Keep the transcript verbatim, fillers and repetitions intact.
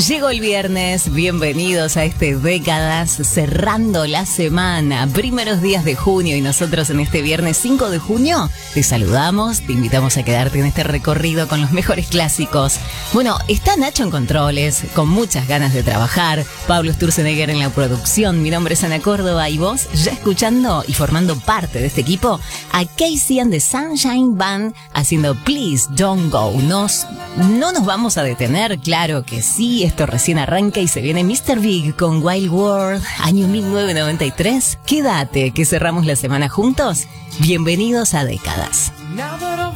Llegó el viernes, bienvenidos a este Décadas, cerrando la semana, primeros días de junio, y nosotros en este viernes cinco de junio te saludamos, te invitamos a quedarte en este recorrido con los mejores clásicos. Bueno, está Nacho en controles, con muchas ganas de trabajar, Pablo Sturzenegger en la producción, mi nombre es Ana Córdoba y vos ya escuchando y formando parte de este equipo a Casey and the Sunshine Band haciendo Please Don't Go. Nos, no nos vamos a detener, claro que sí, esto recién arranca y se viene mister Big con Wild World, año mil novecientos noventa y tres. Quédate, que cerramos la semana juntos. Bienvenidos a Décadas.